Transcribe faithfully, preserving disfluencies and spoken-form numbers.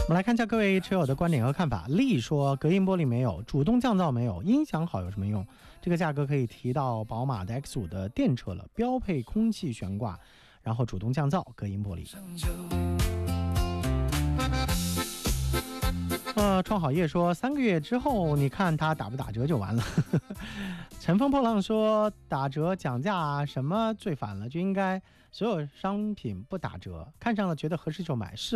我们来看一下各位车友的观点和看法。丽说隔音玻璃没有，主动降噪没有，音响好有什么用？这个价格可以提到宝马的 X 五 的电车了，标配空气悬挂，然后主动降噪，隔音玻璃。呃，创好业说三个月之后你看它打不打折就完了。乘风破浪说打折讲价什么最烦了，就应该所有商品不打折，看上了觉得合适就买，是